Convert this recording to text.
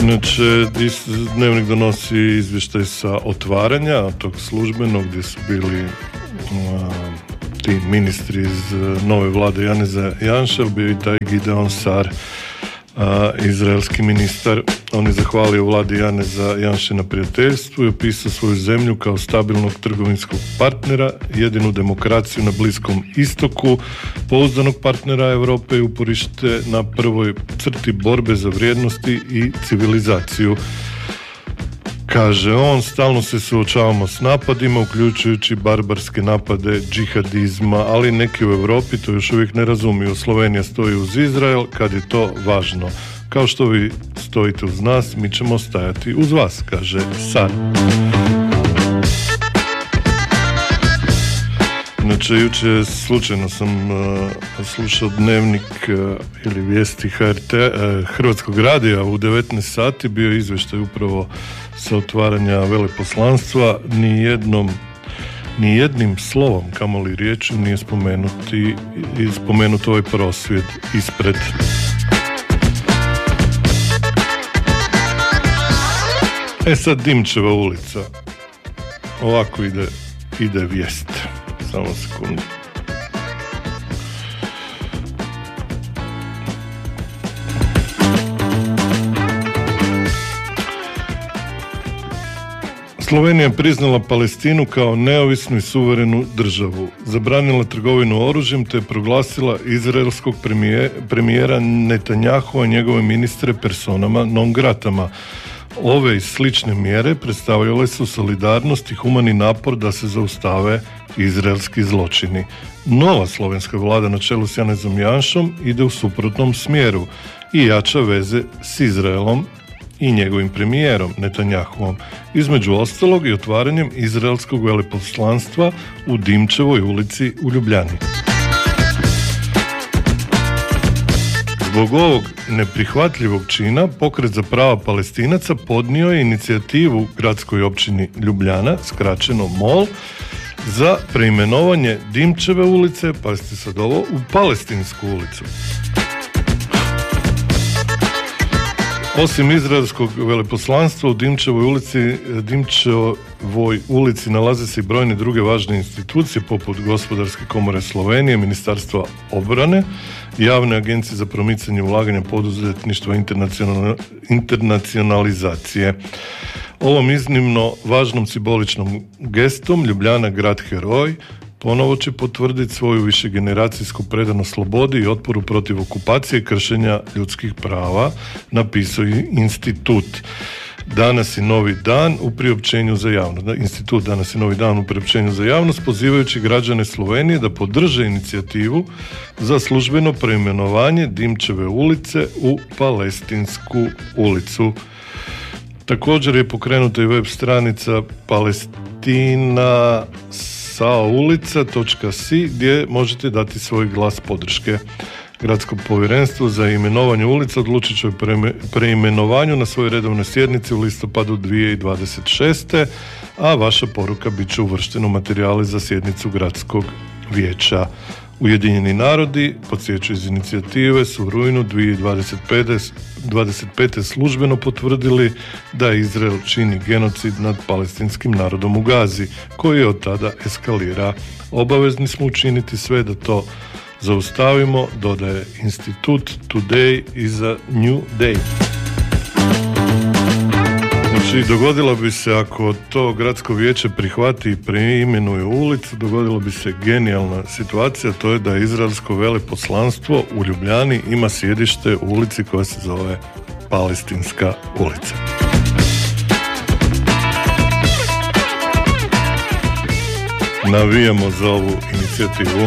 Inače, Dnevnik donosi izvještaj sa otvaranja tog službenog gdje su bili ti ministri iz nove vlade Janeza Janše, bio i taj Gideon Sar, izraelski ministar. On je zahvalio vladi Janeza Janše na prijateljstvu i opisao svoju zemlju kao stabilnog trgovinskog partnera, jedinu demokraciju na Bliskom istoku, pouzdanog partnera Europe i uporište na prvoj crti borbe za vrijednosti i civilizaciju. Kaže on, stalno se suočavamo s napadima, uključujući barbarske napade džihadizma, ali neki u Europi to još uvijek ne razumiju. Slovenija stoji uz Izrael kad je to važno. Kao što vi stojite uz nas, mi ćemo stajati uz vas, kaže Sar. Inače, jučer slučajno sam slušao Dnevnik ili vijesti Hrvatskog radija u 19 sati, bio izvještaj upravo sa otvaranja veleposlanstva. Ni jednim slovom, kamoli riječju, nije spomenut ovaj prosvjed ispred. Sad Dimčeva ulica. Ovako ide vijest. Samo sekundu. Slovenija je priznala Palestinu kao neovisnu i suverenu državu, zabranila trgovinu oružjem te proglasila izraelskog premijera Netanjahua i njegove ministre personama non gratama. Ove i slične mjere predstavljale su solidarnost i humani napor da se zaustave izraelski zločini. Nova slovenska vlada na čelu s Janezom Janšom ide u suprotnom smjeru i jača veze s Izraelom i njegovim premijerom Netanjahuom, između ostalog i otvaranjem izraelskog veleposlanstva u Dimčevoj ulici u Ljubljani. Zbog ovog neprihvatljivog čina, Pokret za prava Palestinaca podnio je inicijativu gradskoj općini Ljubljana, skraćeno MOL, za preimenovanje Dimčeve ulice, pazite sad ovo, u Palestinsku ulicu. Osim izraelskog veleposlanstva u Dimčevoj ulici nalaze se i brojne druge važne institucije poput Gospodarske komore Slovenije, Ministarstva obrane, Javne agencije za promicanje ulaganja poduzetništva i internacionalizacije. Ovom iznimno važnom simboličnom gestom Ljubljana, grad heroj, ponovo će potvrditi svoju višegeneracijsku predanost slobodi i otporu protiv okupacije i kršenja ljudskih prava, napisao je institut. Danas je novi dan u priopćenju za javnost. Institut Danas je novi dan u priopćenju za javnost, pozivajući građane Slovenije da podrže inicijativu za službeno preimenovanje Dimčeve ulice u Palestinsku ulicu. Također je pokrenuta i web stranica palestinasaulica.si gdje možete dati svoj glas podrške. Gradsko povjerenstvo za imenovanje ulica odlučit će o preimenovanju na svojoj redovnoj sjednici u listopadu 2026. a vaša poruka bit će uvrštena u materijale za sjednicu gradskog vijeća. Ujedinjeni narodi, podsjećaju iz inicijative, su u rujnu 2025. službeno potvrdili da Izrael čini genocid nad palestinskim narodom u Gazi, koji od tada eskalira. Obavezni smo učiniti sve da to zaustavimo, dodaje institut. Today is a new day. Znači, dogodilo bi se, ako to gradsko vijeće prihvati i preimenuje ulicu, dogodilo bi se genijalna situacija, to je da izraelsko veleposlanstvo u Ljubljani ima sjedište u ulici koja se zove Palestinska ulica. Navijamo za ovu inicijativu.